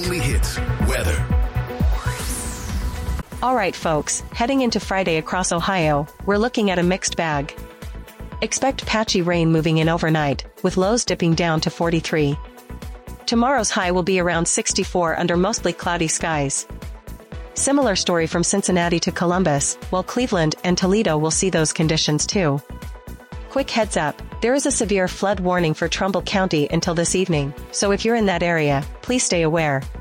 Nightly Hits. Weather. All right, folks, heading into Friday across Ohio, we're looking at a mixed bag. Expect patchy rain moving in overnight, with lows dipping down to 43. Tomorrow's high will be around 64 under mostly cloudy skies. Similar story from Cincinnati to Columbus, while Cleveland and Toledo will see those conditions too. Quick heads up, there is a severe flood warning for Trumbull County until this evening, so if you're in that area, please stay aware.